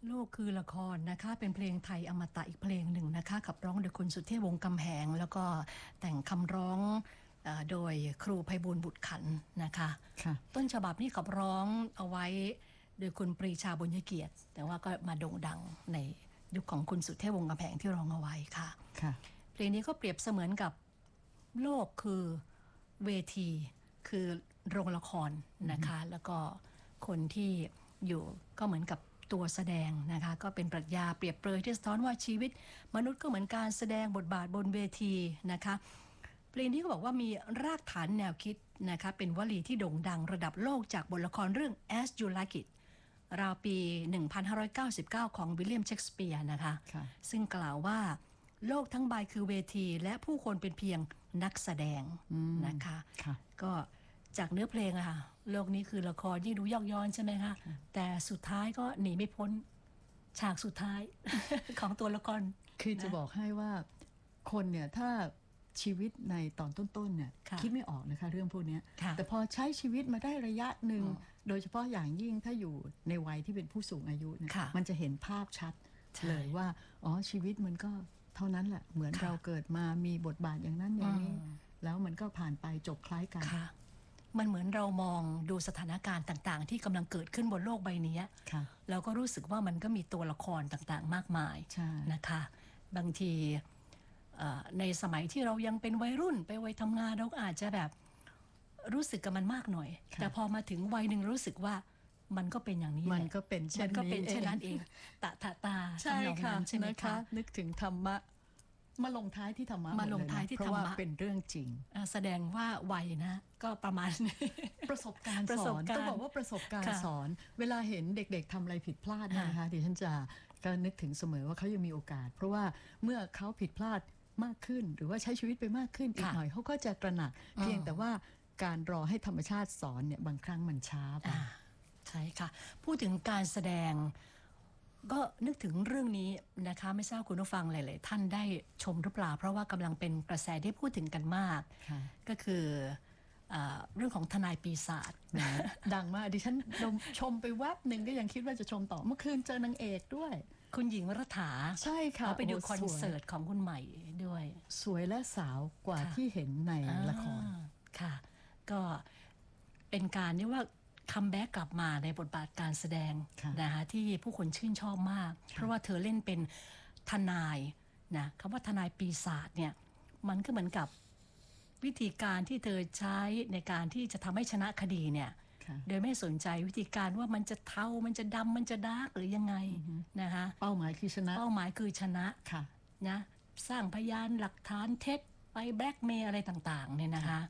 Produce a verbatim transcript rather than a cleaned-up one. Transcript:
โลกคือละครนะคะเป็นเพลงไทยอมตะอีกเพลงหนึ่งนะคะขับร้องโดยคุณสุเทพวงศ์กำแหงแล้วก็แต่งคำร้องเอ่อโดยครูไพบูลย์บุตรขันธ์นะคะค่ะต้นฉบับนี้ขับร้องเอาไว้โดยคุณปรีชาบุญยเกียรติแต่ว่าก็มาโด่งดังในยุคของคุณสุเทพวงศ์กำแหงที่ร้องเอาไว้ค่ะค่ะเพลงนี้ก็เปรียบเสมือนกับโลกคือเวทีคือโรงละครนะคะแล้วก็คนที่อยู่ก็เหมือนกับตัวแสดงนะคะก็เป็นปรัชญาเปรียบเปรยที่สะท้อนว่าชีวิตมนุษย์ก็เหมือนการแสดงบทบาทบนเวทีนะคะเพลงนี้ก็บอกว่ามีรากฐานแนวคิดนะคะเป็นวลีที่โด่งดังระดับโลกจากบทละครเรื่อง As You Like It ราวปี หนึ่งพันห้าร้อยเก้าสิบเก้า ของวิลเลียมเชกสเปียร์นะคะซึ่งกล่าวว่าโลกทั้งใบคือเวทีและผู้คนเป็นเพียงนักแสดงนะคะก็จากเนื้อเพลงอะค่ะโลกนี้คือละครยิ่งดูยอกย้อนใช่ไหมคะแต่สุดท้ายก็หนีไม่พ้นฉากสุดท้าย ของตัวละครคือจะบอกให้ว่าคนเนี่ยถ้าชีวิตในตอนต้นๆเนี่ยคิดไม่ออกนะคะเรื่องพวกนี้แต่พอใช้ชีวิตมาได้ระยะหนึ่งโดยเฉพาะอย่างยิ่งถ้าอยู่ในวัยที่เป็นผู้สูงอายุเนี่ยมันจะเห็นภาพชัดเลยว่าอ๋อชีวิตมันก็เท่านั้นแหละเหมือนเราเกิดมามีบทบาทอย่างนั้นอย่างนี้แล้วมันก็ผ่านไปจบคล้ายกันมันเหมือนเรามองดูสถานการณ์ต่างๆที่กำลังเกิดขึ้นบนโลกใบนี้เราก็รู้สึกว่ามันก็มีตัวละครต่างๆมากมายนะคะบางทีในสมัยที่เรายังเป็นวัยรุ่นไปวัยทำงานเราก็อาจจะแบบรู้สึกกับมันมากหน่อยแต่พอมาถึงวัยหนึ่งรู้สึกว่ามันก็เป็นอย่างนี้มันก็เป็นเช่นนี้เช่นนั้นเองตะตะตาใช่ค่ะใช่ไหมคะนึกถึงธรรมะมาลงท้ายที่ธรรมะมาลงท้ายที่ธรรมะเพราะว่าเป็นเรื่องจริงแสดงว่าวัยนะก็ประมาณประสบการณ์สอนต้องบอกว่าประสบการณ์สอนเวลาเห็นเด็กๆทำอะไรผิดพลาดนะคะดิฉันจะก็นึกถึงเสมอว่าเขายังมีโอกาสเพราะว่าเมื่อเขาผิดพลาดมากขึ้นหรือว่าใช้ชีวิตไปมากขึ้นอีกหน่อยเขาก็จะตระหนักเพียงแต่ว่าการรอให้ธรรมชาติสอนเนี่ยบางครั้งมันช้าไปใช่ค่ะพูดถึงการแสดงก็นึกถึงเรื่องนี้นะคะไม่ทราบคุณผู้ฟังหลายๆท่านได้ชมหรือเปล่าเพราะว่ากำลังเป็นกระแสที่พูดถึงกันมากก็คือเรื่องของทนายปีศาจดังมากดิฉันชมไปแวบหนึ่งก็ยังคิดว่าจะชมต่อเมื่อคืนเจอนางเอกด้วยคุณหญิงวรัฐาใช่ค่ะไปดูคอนเสิร์ตของคุณใหม่ด้วยสวยและสาวกว่าที่เห็นในละครค่ะก็เป็นการเรียกว่าคัมแบ็กกลับมาในบทบาทการแสดงนะคะที่ผู้คนชื่นชอบมากเพราะว่าเธอเล่นเป็นทนายนะคำว่าทนายปีศาจเนี่ยมันก็เหมือนกับวิธีการที่เธอใช้ในการที่จะทำให้ชนะคดีเนี่ยโดยไม่สนใจวิธีการว่ามันจะเทามันจะดำมันจะดาร์กหรือยังไงนะคะเป้าหมายคือชนะเป้าหมายคือชนะนะสร้างพยานหลักฐานเท็จไปแบล็กเมย์อะไรต่างๆเนี่ยนะคะ